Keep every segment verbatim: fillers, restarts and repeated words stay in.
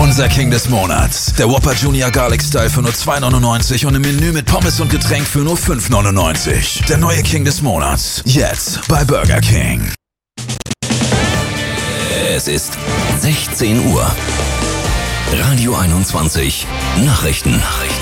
Unser King des Monats. Der Whopper Junior Garlic Style für nur zwei neunundneunzig und im Menü mit Pommes und Getränk für nur fünf neunundneunzig. Der neue King des Monats. Jetzt bei Burger King. Es ist sechzehn Uhr. Radio einundzwanzig. Nachrichten. Nachrichten.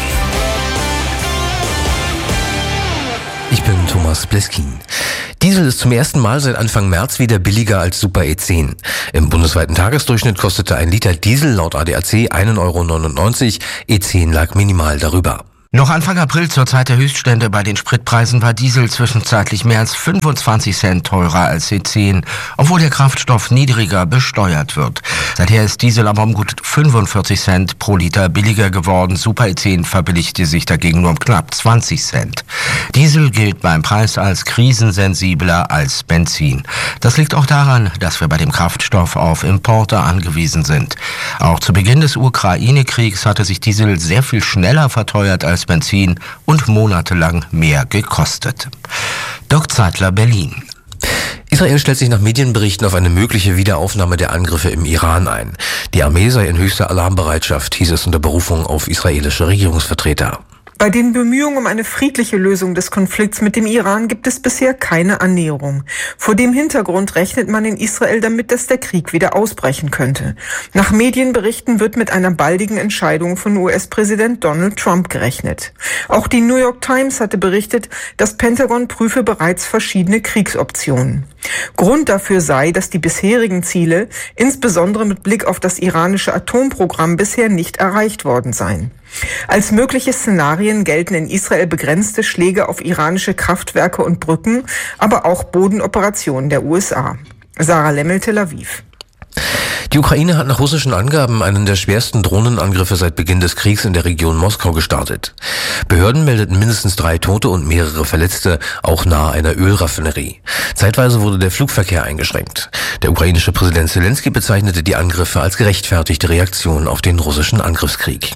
Ich bin Thomas Bleskin. Diesel ist zum ersten Mal seit Anfang März wieder billiger als Super E zehn. Im bundesweiten Tagesdurchschnitt kostete ein Liter Diesel laut A D A C einen Euro neunundneunzig, E zehn lag minimal darüber. Noch Anfang April zur Zeit der Höchststände bei den Spritpreisen war Diesel zwischenzeitlich mehr als fünfundzwanzig Cent teurer als E zehn, obwohl der Kraftstoff niedriger besteuert wird. Seither ist Diesel aber um gut fünfundvierzig Cent pro Liter billiger geworden. Super E zehn verbilligte sich dagegen nur um knapp zwanzig Cent. Diesel gilt beim Preis als krisensensibler als Benzin. Das liegt auch daran, dass wir bei dem Kraftstoff auf Importe angewiesen sind. Auch zu Beginn des Ukraine-Kriegs hatte sich Diesel sehr viel schneller verteuert als Benzin und monatelang mehr gekostet. Dirk Zeitler, Berlin. Israel stellt sich nach Medienberichten auf eine mögliche Wiederaufnahme der Angriffe im Iran ein. Die Armee sei in höchster Alarmbereitschaft, hieß es unter Berufung auf israelische Regierungsvertreter. Bei den Bemühungen um eine friedliche Lösung des Konflikts mit dem Iran gibt es bisher keine Annäherung. Vor dem Hintergrund rechnet man in Israel damit, dass der Krieg wieder ausbrechen könnte. Nach Medienberichten wird mit einer baldigen Entscheidung von U S-Präsident Donald Trump gerechnet. Auch die New York Times hatte berichtet, das Pentagon prüfe bereits verschiedene Kriegsoptionen. Grund dafür sei, dass die bisherigen Ziele, insbesondere mit Blick auf das iranische Atomprogramm, bisher nicht erreicht worden seien. Als mögliche Szenarien gelten in Israel begrenzte Schläge auf iranische Kraftwerke und Brücken, aber auch Bodenoperationen der U S A. Sarah Lemmel, Tel Aviv. Die Ukraine hat nach russischen Angaben einen der schwersten Drohnenangriffe seit Beginn des Kriegs in der Region Moskau gestartet. Behörden meldeten mindestens drei Tote und mehrere Verletzte, auch nahe einer Ölraffinerie. Zeitweise wurde der Flugverkehr eingeschränkt. Der ukrainische Präsident Zelensky bezeichnete die Angriffe als gerechtfertigte Reaktion auf den russischen Angriffskrieg.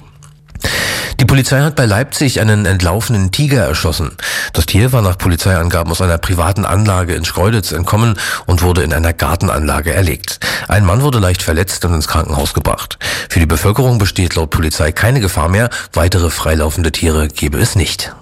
Die Polizei hat bei Leipzig einen entlaufenen Tiger erschossen. Das Tier war nach Polizeiangaben aus einer privaten Anlage in Schkeuditz entkommen und wurde in einer Gartenanlage erlegt. Ein Mann wurde leicht verletzt und ins Krankenhaus gebracht. Für die Bevölkerung besteht laut Polizei keine Gefahr mehr. Weitere freilaufende Tiere gebe es nicht.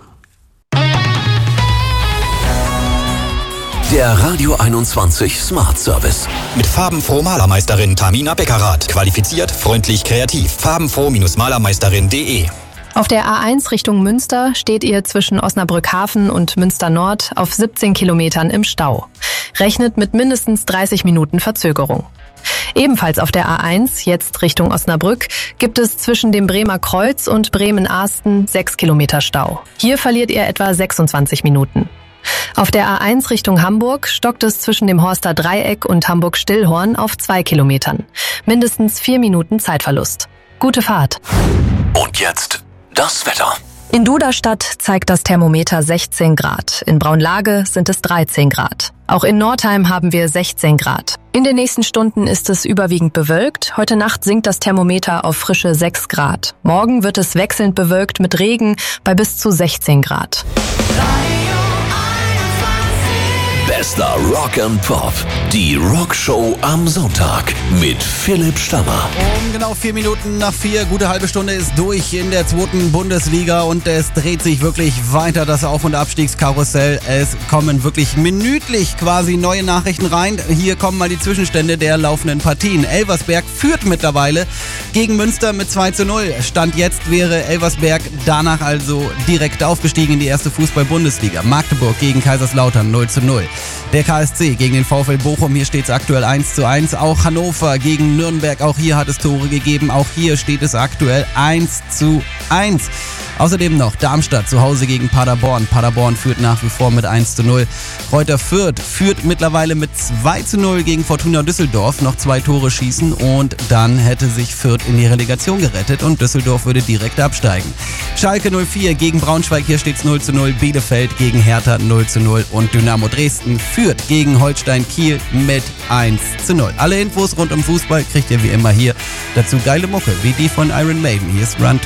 Der Radio einundzwanzig Smart Service. Mit farbenfroh Malermeisterin Tamina Beckerath. Qualifiziert, freundlich, kreativ. farbenfroh-malermeisterin punkt de. Auf der A eins Richtung Münster steht ihr zwischen Osnabrück-Hafen und Münster Nord auf siebzehn Kilometern im Stau. Rechnet mit mindestens dreißig Minuten Verzögerung. Ebenfalls auf der A eins, jetzt Richtung Osnabrück, gibt es zwischen dem Bremer Kreuz und Bremen-Ahsten sechs Kilometer Stau. Hier verliert ihr etwa sechsundzwanzig Minuten. Auf der A eins Richtung Hamburg stockt es zwischen dem Horster Dreieck und Hamburg-Stillhorn auf zwei Kilometern. Mindestens vier Minuten Zeitverlust. Gute Fahrt. Und jetzt das Wetter. In Duderstadt zeigt das Thermometer sechzehn Grad. In Braunlage sind es dreizehn Grad. Auch in Nordheim haben wir sechzehn Grad. In den nächsten Stunden ist es überwiegend bewölkt. Heute Nacht sinkt das Thermometer auf frische sechs Grad. Morgen wird es wechselnd bewölkt mit Regen bei bis zu sechzehn Grad. Bester Rock and Pop. Die Rockshow am Sonntag mit Philipp Stammer. Um genau vier Minuten nach vier, gute halbe Stunde ist durch in der zweiten Bundesliga und es dreht sich wirklich weiter das Auf- und Abstiegskarussell. Es kommen wirklich minütlich quasi neue Nachrichten rein. Hier kommen mal die Zwischenstände der laufenden Partien. Elversberg führt mittlerweile gegen Münster mit zwei zu null. Stand jetzt wäre Elversberg danach also direkt aufgestiegen in die erste Fußball-Bundesliga. Magdeburg gegen Kaiserslautern null zu null. Der K S C gegen den VfL Bochum, hier steht es aktuell eins zu eins. Auch Hannover gegen Nürnberg, auch hier hat es Tore gegeben. Auch hier steht es aktuell eins zu eins. Außerdem noch Darmstadt zu Hause gegen Paderborn. Paderborn führt nach wie vor mit eins zu null. Kräuter Fürth führt mittlerweile mit zwei zu null gegen Fortuna Düsseldorf. Noch zwei Tore schießen und dann hätte sich Fürth in die Relegation gerettet und Düsseldorf würde direkt absteigen. Schalke null vier gegen Braunschweig, hier steht es null zu null. Bielefeld gegen Hertha null zu null und Dynamo Dresden führt gegen Holstein Kiel mit eins zu null. Alle Infos rund um Fußball kriegt ihr wie immer hier. Dazu geile Mucke wie die von Iron Maiden. Hier ist Run to